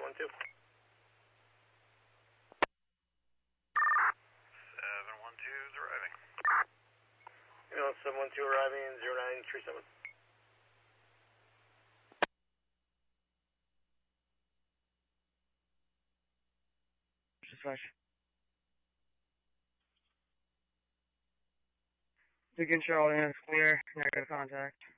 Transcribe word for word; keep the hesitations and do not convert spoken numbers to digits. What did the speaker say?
one two. seven one two is arriving. You know, seven one two arriving, zero nine three seven. Dispatch. Beacon Charlie, it's clear. Negative contact.